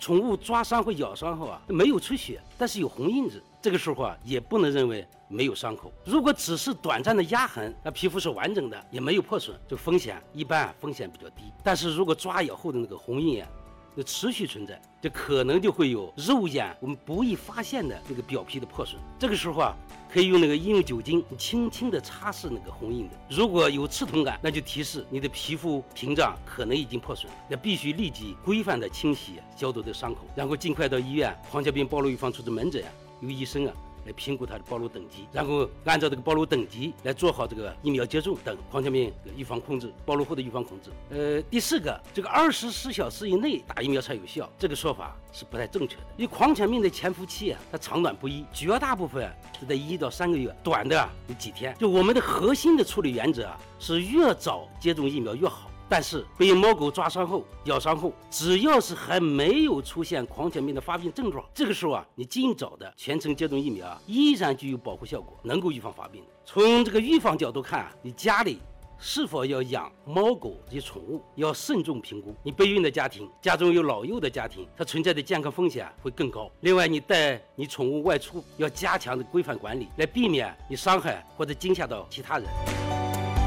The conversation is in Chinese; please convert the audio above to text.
宠物抓伤或咬伤后没有出血，但是有红印子，这个时候也不能认为没有伤口。如果只是短暂的压痕，皮肤是完整的，也没有破损，这风险一般风险比较低。但是如果抓咬后的那个红印那持续存在，这可能就会有肉眼我们不易发现的那个表皮的破损。这个时候可以用那个医用酒精轻轻的擦拭那个红印的。如果有刺痛感，那就提示你的皮肤屏障可能已经破损，那必须立即规范的清洗消毒的伤口，然后尽快到医院狂犬病暴露预防处置门诊由医生来评估它的暴露等级，然后按照这个暴露等级来做好这个疫苗接种等狂犬病预防控制，暴露后的预防控制。第四个，这个24小时以内打疫苗才有效，这个说法是不太正确的。因为狂犬病的潜伏期它长短不一，绝大部分是在1到3个月，短的有几天。就我们的核心的处理原则是越早接种疫苗越好。但是被猫狗抓伤后、咬伤后，只要是还没有出现狂犬病的发病症状，这个时候你尽早的全程接种疫苗依然具有保护效果，能够预防发病。从这个预防角度看你家里是否要养猫狗这些宠物，要慎重评估。你备孕的家庭，家中有老幼的家庭，它存在的健康风险会更高。另外，你带你宠物外出要加强的规范管理，来避免你伤害或者惊吓到其他人。